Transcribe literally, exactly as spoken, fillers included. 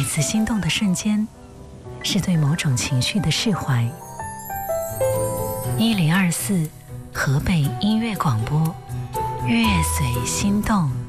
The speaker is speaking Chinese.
每次心动的瞬间，是对某种情绪的释怀。一零二四河北音乐广播，乐随心动。